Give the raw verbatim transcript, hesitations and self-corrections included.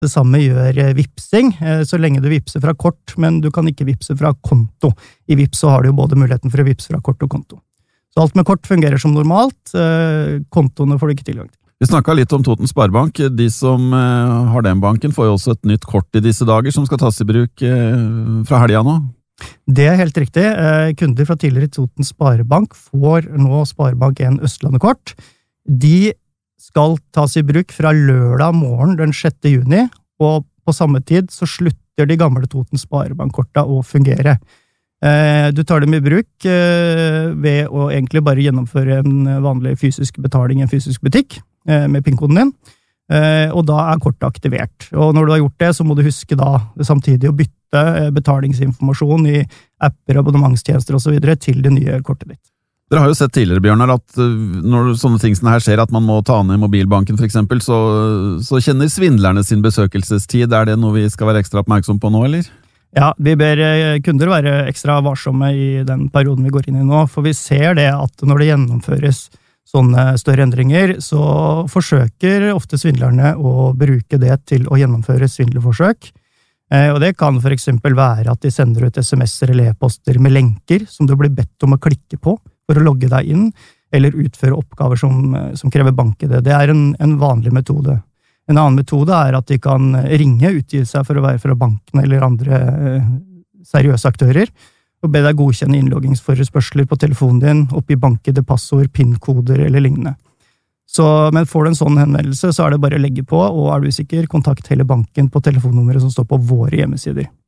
Det samme gjør vipsing, så lenge du vipser fra kort, men du kan ikke vipse fra konto. I Vips så har du jo både muligheten for å vipse fra kort og konto. Så alt med kort fungerer som normalt, kontoene får du ikke tilgang til. Vi snakket litt om Toten Sparebank. De som har den banken får jo også et nytt kort i disse dager som skal tas i bruk fra helga nå. Det er helt riktig. Kunder fra tidligere Toten Sparebank får nå Sparebank en Østlandet-kort. De skal tas i bruk fra lørdag morgen den sjette juni, og på samme tid så slutter de gamle Toten Sparebank-korta å fungere. Du tar dem i bruk ved å egentlig bare gjennomføre en vanlig fysisk betaling i en fysisk butikk med PIN-koden din, og da er kortet aktivert. Og når du har gjort det, så må du huske da samtidig å bytte betalingsinformasjon i apper, abonnementstjenester og så videre til det nye kortet ditt. Dere har jo sett tidligere, Bjørnar, at når sånne ting som her skjer, at man må ta ned mobilbanken for eksempel, så, så kjenner svindlerne sin besøkelsestid. Er det noe vi skal være ekstra oppmerksom på nå, eller? Ja, vi ber kunder være ekstra varsomme i den perioden vi går inn i nå, for vi ser det at når det gjennomføres sånne større endringer, så forsøker ofte svindlerne å bruke det til å gjennomføre svindelforsøk. Og det kan for eksempel være at de sender ut sms'er eller e-poster med lenker som du blir bedt om å klikke på for å logge deg inn, eller utføre oppgaver som, som krever bank-I D. Det er en, en vanlig metode. En annen metode er at de kan ringe, utgi seg for å være fra banken eller andre eh, seriøse aktører, og be deg godkjenne innloggingsforespørsler på telefonen din, oppgi bank-I D, passord, PIN-koder eller lignende. Så, men får du en sånn henvendelse, så er det bare å legge på, og er du usikker, kontakt hele banken på telefonnummeret som står på våre hjemmesider.